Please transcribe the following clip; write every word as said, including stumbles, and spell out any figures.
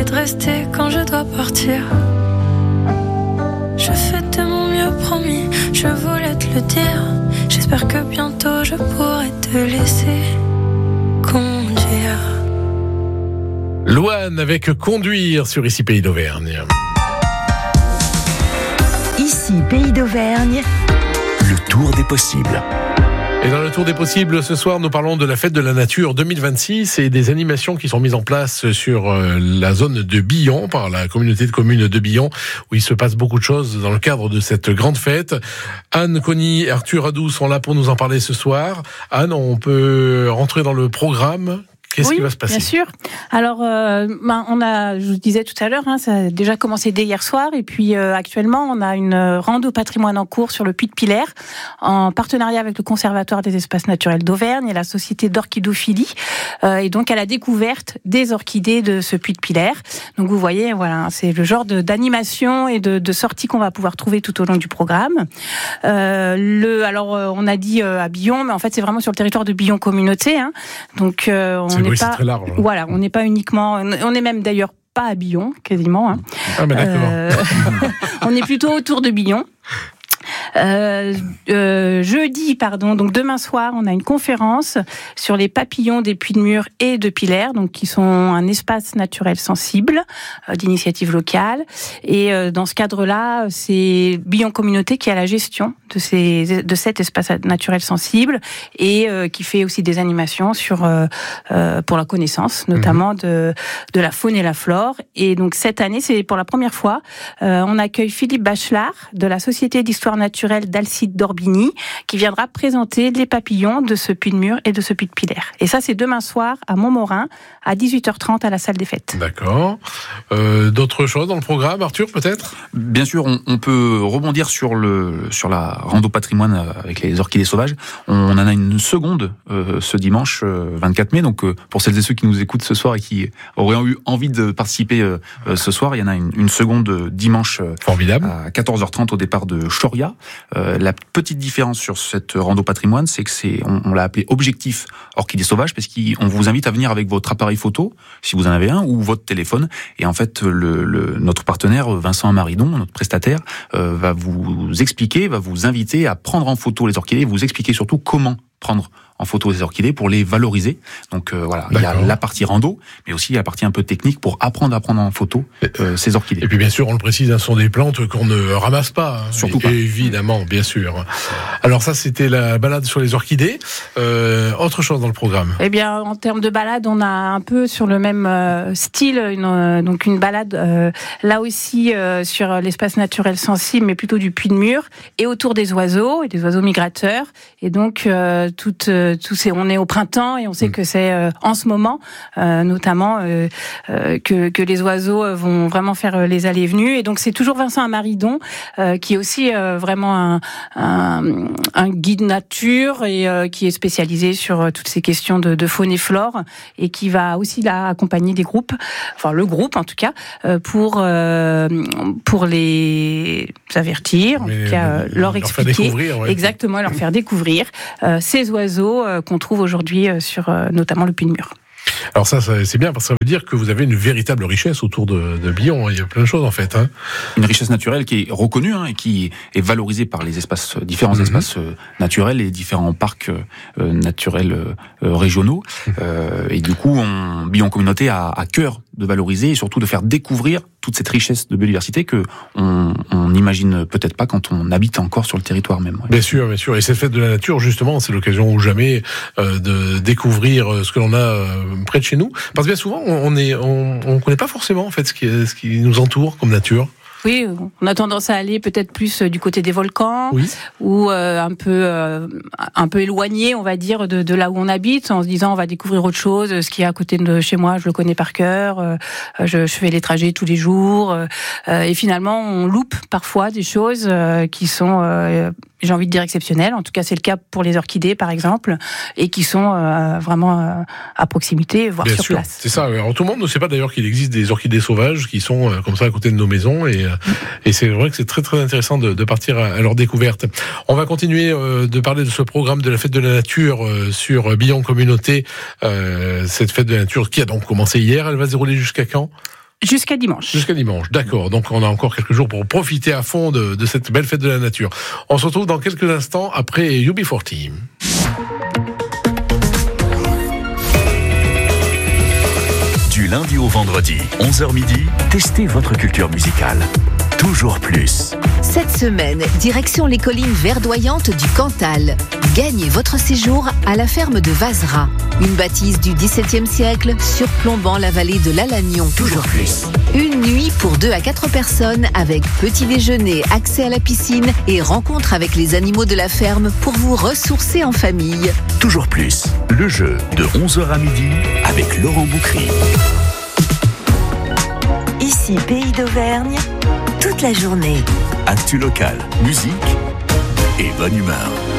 de rester quand je dois partir. Je fais de mon mieux, promis, je voulais te le dire. J'espère que bientôt je pourrai te laisser conduire. Louane avec Conduire sur Ici Pays d'Auvergne. Ici Pays d'Auvergne, le tour des possibles. Et dans le tour des possibles, ce soir, nous parlons de la fête de la nature deux mille vingt-six et des animations qui sont mises en place sur la zone de Billon, par la communauté de communes de Billon, où il se passe beaucoup de choses dans le cadre de cette grande fête. Anne Conny et Arthur Adou sont là pour nous en parler ce soir. Anne, on peut rentrer dans le programme. Qu'est-ce oui, qui va se passer ? Bien sûr. Alors, euh, ben, on a, je vous disais tout à l'heure, hein, ça a déjà commencé dès hier soir, et puis euh, actuellement, on a une rando patrimoine en cours sur le Puy de Pilaire, en partenariat avec le Conservatoire des espaces naturels d'Auvergne et la Société d'orchidophilie, euh, et donc à la découverte des orchidées de ce Puy de Pilaire. Donc vous voyez, voilà, c'est le genre de, d'animation et de, de sortie qu'on va pouvoir trouver tout au long du programme. Euh, le, alors, euh, on a dit euh, à Billon, mais en fait, c'est vraiment sur le territoire de Billon Communauté, hein. Donc, euh, on c'est, oui, pas, c'est très large. Voilà, on n'est pas uniquement, on est même d'ailleurs pas à Billon, quasiment. Hein. Ah, mais d'accord. Euh, on est plutôt autour de Billon. Euh, euh, jeudi, pardon, donc demain soir, on a une conférence sur les papillons des Puy de Mur et de Pilaire, donc qui sont un espace naturel sensible euh, d'initiative locale. Et euh, dans ce cadre-là, c'est Billon Communauté qui a la gestion de ces de cet espace naturel sensible et euh, qui fait aussi des animations sur euh, euh, pour la connaissance, notamment mmh. de de la faune et la flore. Et donc cette année, c'est pour la première fois, euh, on accueille Philippe Bachelard de la Société d'histoire naturelle d'Alcide d'Orbigny, qui viendra présenter les papillons de ce Puy de Mur et de ce Puy de Pilaire. Et ça, c'est demain soir à Montmorin, à dix-huit heures trente à la salle des fêtes. D'accord. Euh, d'autres choses dans le programme, Arthur, peut-être ? Bien sûr, on, on peut rebondir sur le sur la rando patrimoine avec les orchidées sauvages. On en a une seconde euh, ce dimanche euh, vingt-quatre mai. Donc euh, pour celles et ceux qui nous écoutent ce soir et qui auraient eu envie de participer euh, ce soir, il y en a une, une seconde dimanche euh, formidable à quatorze heures trente au départ de Choria. Euh, la petite différence sur cette rando patrimoine, c'est que c'est on, on l'a appelé objectif orchidée sauvage parce qu'on vous invite à venir avec votre appareil photo, si vous en avez un, ou votre téléphone. Et en fait, le, le, notre partenaire Vincent Amaridon, notre prestataire, euh, va vous expliquer, va vous inviter à prendre en photo les orchidées, vous expliquer surtout comment prendre en photo les orchidées pour les valoriser. Donc euh, voilà, D'accord. il y a la partie rando, mais aussi la partie un peu technique pour apprendre à prendre en photo euh, ces orchidées. Et puis bien sûr, on le précise, ce sont des plantes qu'on ne ramasse pas. Hein, Surtout et, pas. Évidemment, bien sûr. Alors ça, c'était la balade sur les orchidées. Euh, autre chose dans le programme ? Eh bien, en termes de balade, on a un peu sur le même euh, style, une, euh, donc une balade euh, là aussi euh, sur l'espace naturel sensible, mais plutôt du Puy de Mur, et autour des oiseaux, et des oiseaux migrateurs. Et donc, euh, toute euh, Tout c'est, on est au printemps et on sait que c'est euh, en ce moment, euh, notamment, euh, euh, que, que les oiseaux vont vraiment faire les allées et venues. Et donc c'est toujours Vincent Amaridon euh, qui est aussi euh, vraiment un, un, un guide nature et euh, qui est spécialisé sur euh, toutes ces questions de, de faune et flore et qui va aussi là accompagner des groupes, enfin le groupe en tout cas, euh, pour euh, pour les avertir, en Mais, tout cas euh, leur, leur expliquer, ouais. exactement, leur faire découvrir euh, ces oiseaux euh, qu'on trouve aujourd'hui sur euh, notamment le Puy de Mur. Alors ça, ça, c'est bien parce que ça veut dire que vous avez une véritable richesse autour de, de Billon. Il y a plein de choses en fait. Hein. Une richesse naturelle qui est reconnue hein, et qui est valorisée par les espaces, différents mmh. espaces euh, naturels et différents parcs euh, naturels euh, régionaux. Euh, et du coup, on, Billon Communauté a à cœur de valoriser et surtout de faire découvrir toute cette richesse de biodiversité que on, on n'imagine peut-être pas quand on habite encore sur le territoire même. Ouais. Bien sûr, bien sûr. Et cette fête de la nature, justement, c'est l'occasion ou jamais euh, de découvrir ce que l'on a euh, près de chez nous. Parce que bien souvent, on est, on, on connaît pas forcément en fait ce qui, ce qui nous entoure comme nature. Oui, on a tendance à aller peut-être plus du côté des volcans, oui. ou euh, un peu euh, un peu éloigné, on va dire, de, de là où on habite, en se disant on va découvrir autre chose. Ce qui est à côté de chez moi, je le connais par cœur. Euh, je, je fais les trajets tous les jours, euh, et finalement on loupe parfois des choses euh, qui sont, euh, j'ai envie de dire exceptionnelles. En tout cas, c'est le cas pour les orchidées, par exemple, et qui sont euh, vraiment euh, à proximité, voire Bien sur sûr, place. C'est ça. Alors, tout le monde ne sait pas d'ailleurs qu'il existe des orchidées sauvages qui sont euh, comme ça à côté de nos maisons, et Et c'est vrai que c'est très très intéressant de, de partir à, à leur découverte. On va continuer euh, de parler de ce programme de la fête de la nature euh, sur Billon Communauté. Euh, cette fête de la nature qui a donc commencé hier, elle va se dérouler jusqu'à quand ? Jusqu'à dimanche. Jusqu'à dimanche, d'accord. Donc on a encore quelques jours pour profiter à fond de, de cette belle fête de la nature. On se retrouve dans quelques instants après U B quarante. Du lundi au vendredi, onze heures midi, testez votre culture musicale. Toujours plus. Cette semaine, direction les collines verdoyantes du Cantal. Gagnez votre séjour à la ferme de Vazera, une bâtisse du dix-septième siècle surplombant la vallée de l'Alagnon. Toujours plus. Une nuit pour deux à quatre personnes avec petit déjeuner, accès à la piscine et rencontre avec les animaux de la ferme pour vous ressourcer en famille. Toujours plus. Le jeu de onze heures à midi avec Laurent Boucry. Ici, Pays d'Auvergne, toute la journée. Actu local, musique et bonne humeur.